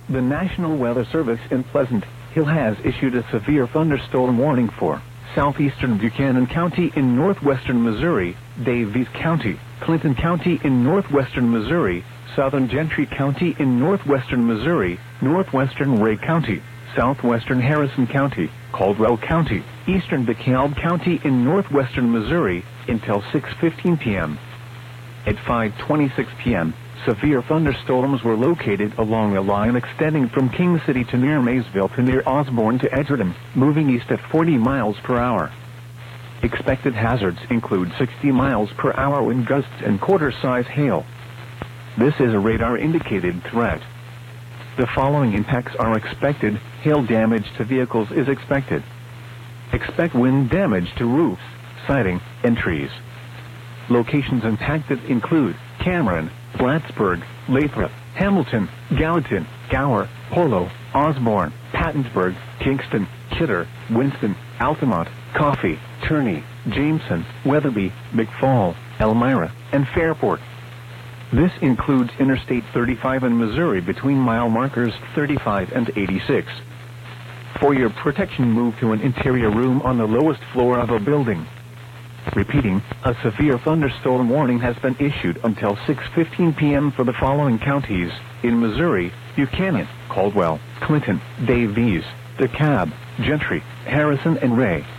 The National Weather Service in Pleasant Hill has issued a severe thunderstorm warning for southeastern Buchanan County in northwestern Missouri, Daviess County, Clinton County in northwestern Missouri, southern Gentry County in northwestern Missouri, northwestern Ray County, southwestern Harrison County, Caldwell County, eastern DeKalb County in northwestern Missouri, until 6:15 p.m. At 5:26 p.m., severe thunderstorms were located along a line extending from King City to near Maysville to near Osborne to Edgerton, moving east at 40 miles per hour. Expected hazards include 60 miles per hour wind gusts and quarter-size hail. This is a radar-indicated threat. The following impacts are expected. Hail damage to vehicles is expected. Expect wind damage to roofs, siding, and trees. Locations impacted include Cameron, Plattsburgh, Lathrop, Hamilton, Gallatin, Gower, Polo, Osborne, Pattonsburg, Kingston, Kidder, Winston, Altamont, Coffee, Turney, Jameson, Weatherby, McFall, Elmira, and Fairport. This includes Interstate 35 in Missouri between mile markers 35 and 86. For your protection, move to an interior room on the lowest floor of a building. Repeating, a severe thunderstorm warning has been issued until 6:15 p.m. for the following counties in Missouri: Buchanan, Caldwell, Clinton, Daviess, DeKalb, Gentry, Harrison, and Ray.